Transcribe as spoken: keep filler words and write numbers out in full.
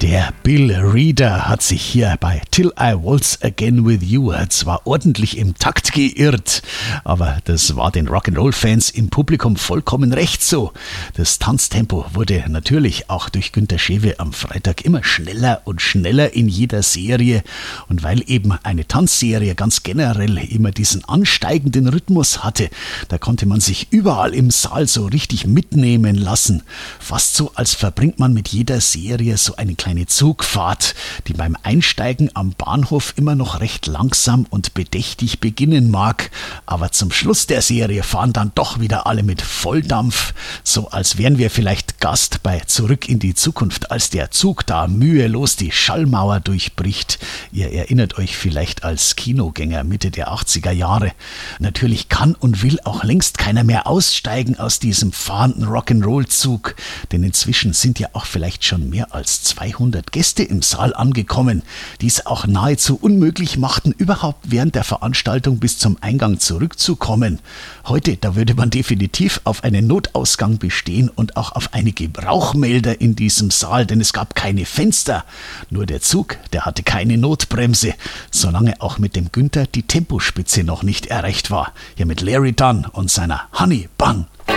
Der Bill Reader hat sich hier bei Till I Waltz Again With You zwar ordentlich im Takt geirrt, aber das war den Rock'n'Roll-Fans im Publikum vollkommen recht so. Das Tanztempo wurde natürlich auch durch Günter Schewe am Freitag immer schneller und schneller in jeder Serie, und weil eben eine Tanzserie ganz generell immer diesen ansteigenden Rhythmus hatte, da konnte man sich überall im Saal so richtig mitnehmen lassen. Fast so, als verbringt man mit jeder Serie so eine kleine Eine Zugfahrt, die beim Einsteigen am Bahnhof immer noch recht langsam und bedächtig beginnen mag, aber zum Schluss der Serie fahren dann doch wieder alle mit Volldampf, so als wären wir vielleicht Gast bei Zurück in die Zukunft, als der Zug da mühelos die Schallmauer durchbricht. Ihr erinnert euch vielleicht als Kinogänger Mitte der achtziger Jahre. Natürlich kann und will auch längst keiner mehr aussteigen aus diesem fahrenden Rock'n'Roll-Zug, denn inzwischen sind ja auch vielleicht schon mehr als zweihundert Gäste im Saal angekommen, die es auch nahezu unmöglich machten, überhaupt während der Veranstaltung bis zum Eingang zurückzukommen. Heute, da würde man definitiv auf einen Notausgang bestehen und auch auf einige Rauchmelder in diesem Saal, denn es gab keine Fenster. Nur der Zug, der hatte keine Notbremse, solange auch mit dem Günther die Tempospitze noch nicht erreicht war. Hier mit Larry Dunn und seiner Honey Bun.